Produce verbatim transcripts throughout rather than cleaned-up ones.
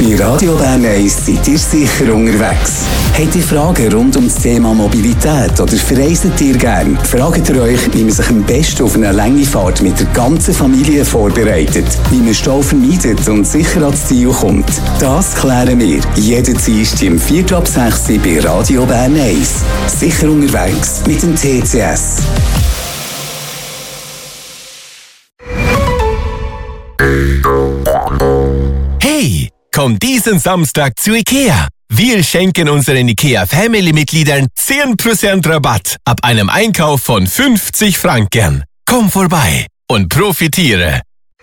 Bei Radio Bern eins seid ihr sicher unterwegs. Habt ihr Fragen rund um das Thema Mobilität oder verreist ihr gern? Fragt ihr euch, wie man sich am besten auf eine lange Fahrt mit der ganzen Familie vorbereitet, wie man Stau vermeidet und sicher ans Ziel kommt? Das klären wir jeden Dienstag im Viertel ab sechs bei Radio Bern eins. Sicher unterwegs mit dem T C S. Hey, komm diesen Samstag zu IKEA. Wir schenken unseren IKEA-Family-Mitgliedern zehn Prozent Rabatt ab einem Einkauf von fünfzig Franken. Komm vorbei und profitiere.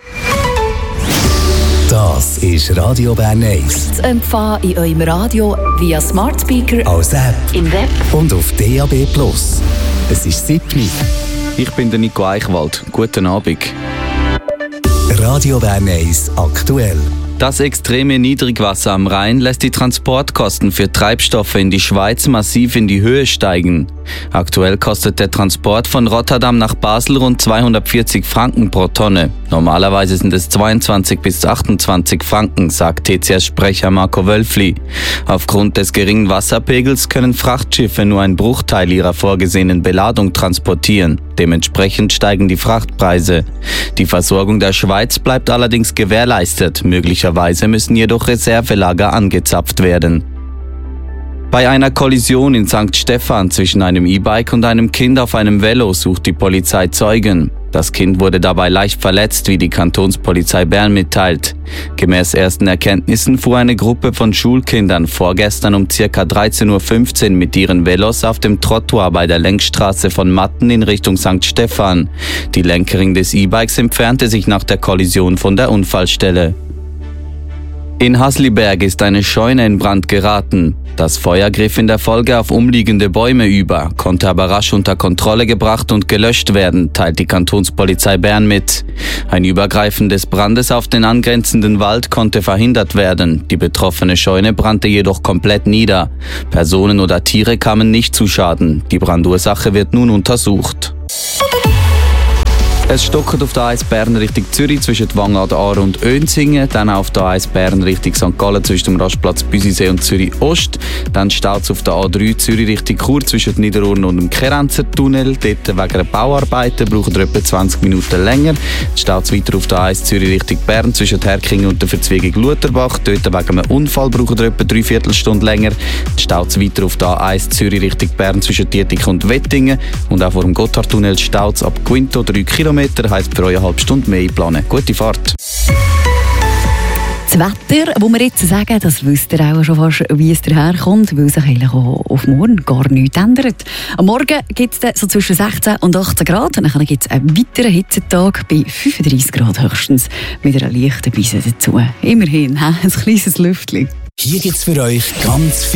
Das ist Radio Bern eins. Zu empfangen in eurem Radio via Smart Speaker, Als App im Web und auf D A B plus. Es ist siebni. Ich bin der Nico Eichwald. Guten Abend. Radio Bern eins aktuell. Das extreme Niedrigwasser am Rhein lässt die Transportkosten für Treibstoffe in die Schweiz massiv in die Höhe steigen. Aktuell kostet der Transport von Rotterdam nach Basel rund zweihundertvierzig Franken pro Tonne. Normalerweise sind es zweiundzwanzig bis achtundzwanzig Franken, sagt T C S-Sprecher Marco Wölfli. Aufgrund des geringen Wasserpegels können Frachtschiffe nur einen Bruchteil ihrer vorgesehenen Beladung transportieren. Dementsprechend steigen die Frachtpreise. Die Versorgung der Schweiz bleibt allerdings gewährleistet. Möglicherweise müssen jedoch Reservelager angezapft werden. Bei einer Kollision in Sankt Stephan zwischen einem E-Bike und einem Kind auf einem Velo sucht die Polizei Zeugen. Das Kind wurde dabei leicht verletzt, wie die Kantonspolizei Bern mitteilt. Gemäß ersten Erkenntnissen fuhr eine Gruppe von Schulkindern vorgestern um ca. dreizehn Uhr fünfzehn mit ihren Velos auf dem Trottoir bei der Längsstraße von Matten in Richtung Sankt Stephan. Die Lenkerin des E-Bikes entfernte sich nach der Kollision von der Unfallstelle. In Hasliberg ist eine Scheune in Brand geraten. Das Feuer griff in der Folge auf umliegende Bäume über, konnte aber rasch unter Kontrolle gebracht und gelöscht werden, teilt die Kantonspolizei Bern mit. Ein Übergreifen des Brandes auf den angrenzenden Wald konnte verhindert werden. Die betroffene Scheune brannte jedoch komplett nieder. Personen oder Tiere kamen nicht zu Schaden. Die Brandursache wird nun untersucht. Es stockt auf der A eins Bern Richtung Zürich zwischen Wang an der Aare und Önzingen, dann auf der A eins Bern Richtung Sankt Gallen zwischen dem Rastplatz Büsisee und Zürich Ost, dann staut es auf der A drei Zürich Richtung Chur zwischen Niederurn und dem Kerenzer Tunnel, dort wegen der Bauarbeiten braucht ihr etwa zwanzig Minuten länger, staut es weiter auf der A eins Zürich Richtung Bern zwischen Herkingen und der Verzwiegung Lutherbach, dort wegen einem Unfall braucht ihr etwa drei Viertelstunden länger, staut es weiter auf der A eins Zürich Richtung Bern zwischen Dietik und Wettingen und auch vor dem Gotthardtunnel staut es ab Quinto drei Kilometer, heisst für euch eine halbe Stunde mehr einplanen. Gute Fahrt! das Wetter, wo wir jetzt sagen, das wisst ihr auch schon fast, wie es daherkommt, weil sich eigentlich auch auf morgen gar nichts ändert. Am Morgen gibt es so zwischen sechzehn und achtzehn Grad und dann gibt es einen weiteren Hitzetag bei fünfunddreissig Grad höchstens mit einer leichten Brise dazu. Immerhin, he? Ein kleines Lüftchen. Hier gibt's für euch ganz viel